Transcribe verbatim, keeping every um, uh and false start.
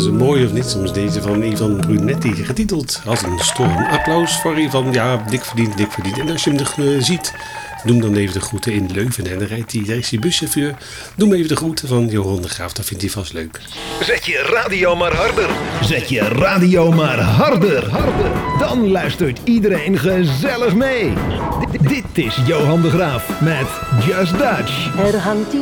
is een mooi of niet. Soms deze van Ivan Brunetti, getiteld als een storm. Applaus voor Ivan. Ja, dik verdiend, dik verdiend. En als je hem er ziet, doe hem dan even de groeten in Leuven. En dan rijdt hij, daar is die buschauffeur. Doe hem even de groeten van Johan de Graaf. Dat vindt hij vast leuk. Zet je radio maar harder. Zet je radio maar harder. harder. Dan luistert iedereen gezellig mee. D- dit is Johan de Graaf met Just Dutch. Er hangt